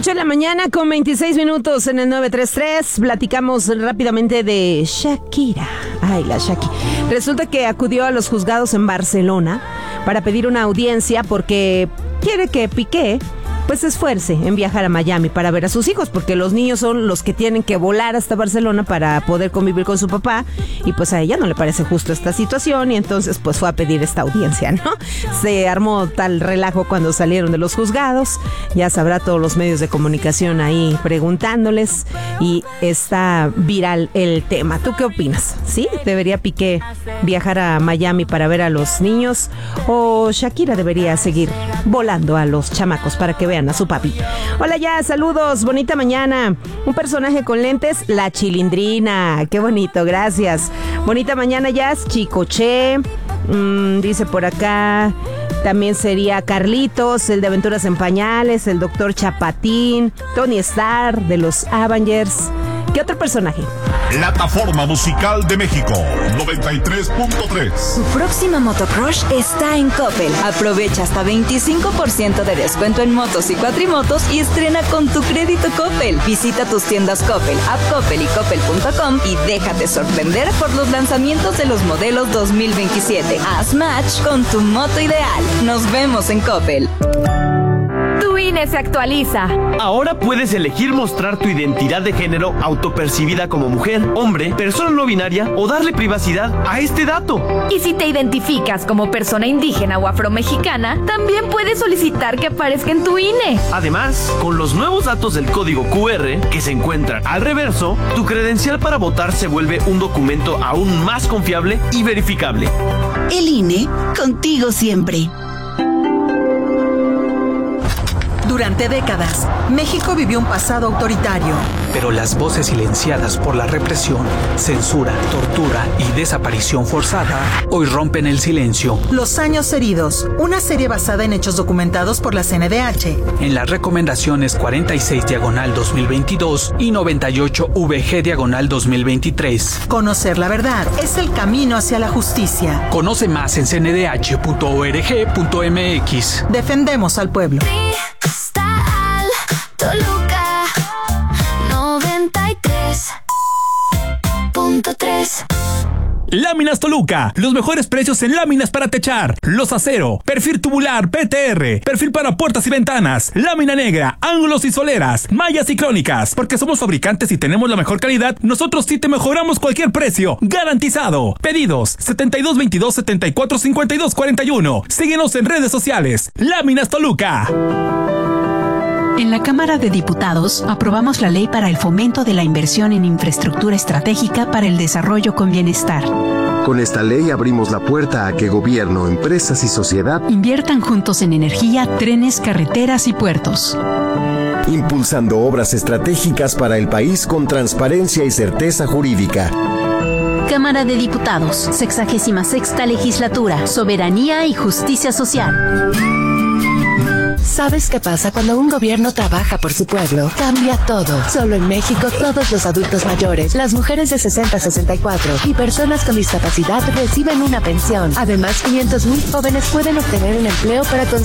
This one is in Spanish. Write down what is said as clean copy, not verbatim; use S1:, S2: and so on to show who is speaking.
S1: 8 de la mañana con 26 minutos en el 933. Platicamos rápidamente de Shakira. Ay, la Shaki. Resulta que acudió a los juzgados en Barcelona para pedir una audiencia porque quiere que Piqué pues se esfuerce en viajar a Miami para ver a sus hijos, porque los niños son los que tienen que volar hasta Barcelona para poder convivir con su papá, y pues a ella no le parece justo esta situación, y entonces pues fue a pedir esta audiencia, ¿no? Se armó tal relajo cuando salieron de los juzgados, ya sabrá todos los medios de comunicación ahí preguntándoles, y está viral el tema. ¿Tú qué opinas? ¿Sí? ¿Debería Piqué viajar a Miami para ver a los niños, o Shakira debería seguir volando a los chamacos para que vean a su papi? Hola, ya, saludos, bonita mañana. Un personaje con lentes, la Chilindrina. Qué bonito, gracias. Bonita mañana, Jazz. Chicoche, dice por acá. También sería Carlitos, el de Aventuras en Pañales, el Dr. Chapatín, Tony Starr de los Avengers. ¿Qué otro personaje?
S2: Plataforma Musical de México, 93.3.
S3: Tu próxima motocrush está en Coppel. Aprovecha hasta 25% de descuento en motos y cuatrimotos y estrena con tu crédito Coppel. Visita tus tiendas Coppel, App Coppel y Coppel.com y déjate sorprender por los lanzamientos de los modelos 2027. Haz match con tu moto ideal. Nos vemos en Coppel.
S4: Tu INE se actualiza.
S5: Ahora puedes elegir mostrar tu identidad de género autopercibida como mujer, hombre, persona no binaria o darle privacidad a este dato.
S4: Y si te identificas como persona indígena o afromexicana, también puedes solicitar que aparezca en tu INE.
S5: Además, con los nuevos datos del código QR que se encuentran al reverso, tu credencial para votar se vuelve un documento aún más confiable y verificable.
S6: El INE, contigo siempre. Durante décadas, México vivió un pasado autoritario.
S7: Pero las voces silenciadas por la represión, censura, tortura y desaparición forzada hoy rompen el silencio.
S6: Los años heridos, una serie basada en hechos documentados por la CNDH.
S7: En las recomendaciones 46/2022 y 98/VG/2023.
S6: Conocer la verdad es el camino hacia la justicia.
S7: Conoce más en cndh.org.mx.
S6: Defendemos al pueblo.
S8: Toluca 93.3.
S9: Láminas Toluca, los mejores precios en láminas para techar, los acero, perfil tubular, PTR, perfil para puertas y ventanas, lámina negra, ángulos y soleras, mallas y crónicas. Porque somos fabricantes y tenemos la mejor calidad, nosotros sí te mejoramos cualquier precio, garantizado. Pedidos 7222-745241. Síguenos en redes sociales. Láminas Toluca.
S10: En la Cámara de Diputados aprobamos la ley para el fomento de la inversión en infraestructura estratégica para el desarrollo con bienestar.
S11: Con esta ley abrimos la puerta a que gobierno, empresas y sociedad
S10: inviertan juntos en energía, trenes, carreteras y puertos.
S11: Impulsando obras estratégicas para el país con transparencia y certeza jurídica.
S12: Cámara de Diputados, 66ª Legislatura, Soberanía y Justicia Social.
S13: ¿Sabes qué pasa cuando un gobierno trabaja por su pueblo? Cambia todo. Solo en México, todos los adultos mayores, las mujeres de 60 a 64 y personas con discapacidad reciben una pensión. Además, 500,000 jóvenes pueden obtener un empleo para